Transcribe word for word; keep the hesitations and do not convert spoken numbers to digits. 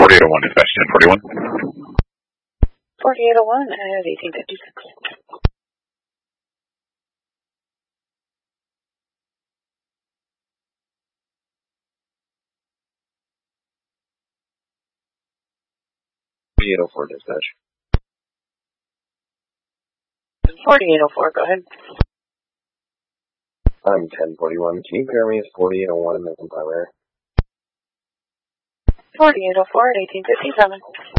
forty-eight oh one, dispatch ten forty-one. forty-eight oh one at eighteen fifty-six. forty-eight oh four, dispatch. forty-eight oh four, go ahead. I'm ten forty-one. Can you pair me as forty-eight oh one as in primary? forty-eight oh four at eighteen fifty-seven.